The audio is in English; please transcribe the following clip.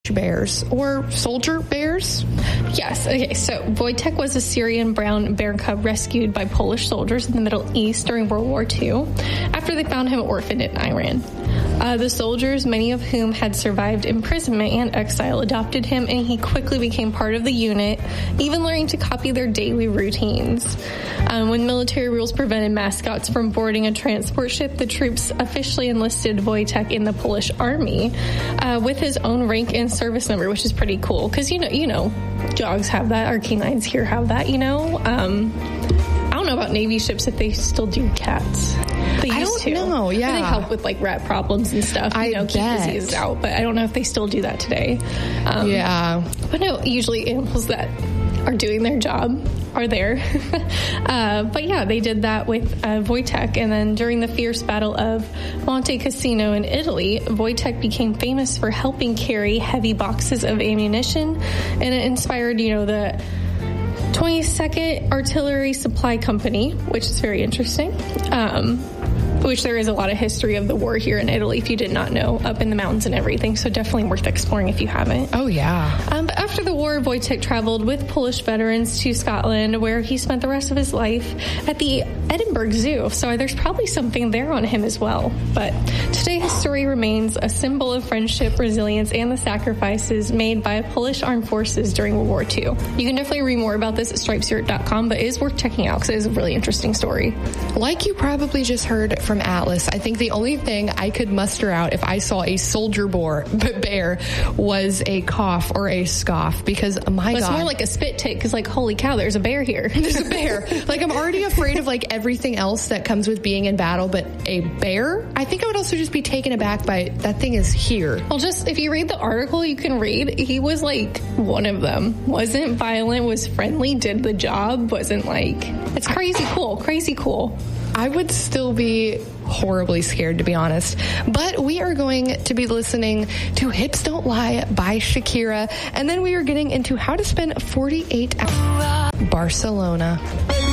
pushed bears or soldier bears? Yes. Okay. So Wojtek was a Syrian brown bear cub rescued by Polish soldiers in the Middle East during World War II after they found him orphaned in Iran. The soldiers, many of whom had survived imprisonment and exile, adopted him, and he quickly became part of the unit, even learning to copy their daily routines. When military rules prevented mascots from boarding a transport ship, the troops officially enlisted Wojtek in the Polish army with his own rank and service number, which is pretty cool because, you know, dogs have that. Our canines here have that, you know. I don't know about Navy ships if they still do cats. I don't know, yeah. But they help with, like, rat problems and stuff, you know, keep diseases out. But I don't know if they still do that today. Yeah. But no, usually animals that are doing their job are there. But yeah, they did that with Wojtek. And then during the fierce battle of Monte Cassino in Italy, Wojtek became famous for helping carry heavy boxes of ammunition. And it inspired, you know, the 22nd Artillery Supply Company, which is very interesting. Which there is a lot of history of the war here in Italy, if you did not know, up in the mountains and everything. So definitely worth exploring if you haven't. Oh, yeah. But after the war, Wojtek traveled with Polish veterans to Scotland, where he spent the rest of his life at the Edinburgh Zoo. So there's probably something there on him as well. But today, his story remains a symbol of friendship, resilience, and the sacrifices made by Polish armed forces during World War II. You can definitely read more about this at stripeshirt.com, but it is worth checking out because it is a really interesting story. Like you probably just heard from Atlas, I think the only thing I could muster out if I saw a soldier bear was a cough or a scoff, because my God. It's more like a spit take, because like, holy cow, there's a bear here. There's a bear. Like, I'm already afraid of like everything else that comes with being in battle, but a bear? I think I would also just be taken aback by that thing is here. Well, just if you read the article, you can read, he was like one of them. Wasn't violent, was friendly, did the job, wasn't like, it's crazy cool. I would still be horribly scared, to be honest. But we are going to be listening to Hips Don't Lie by Shakira, and then we are getting into how to spend 48 hours in Barcelona.